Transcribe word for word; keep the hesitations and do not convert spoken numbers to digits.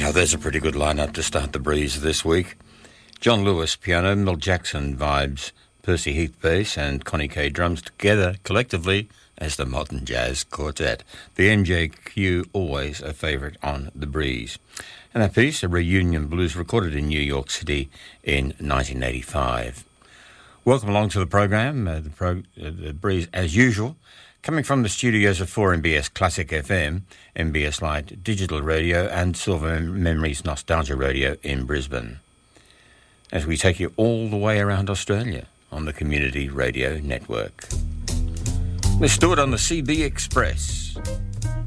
Now, there's a pretty good lineup to start the breeze this week. John Lewis, piano, Mel Jackson, vibes, Percy Heath, bass, and Connie Kay, drums, together, collectively, as the Modern Jazz Quartet. The M J Q, always a favourite on the breeze. And that piece, a reunion blues recorded in New York City in nineteen eighty-five. Welcome along to the programme, uh, the, pro- uh, the breeze as usual. Coming from the studios of four M B S Classic F M, M B S Lite Digital Radio and Silver Memories Nostalgia Radio in Brisbane, as we take you all the way around Australia on the Community Radio Network. Let's do it on the C B Express.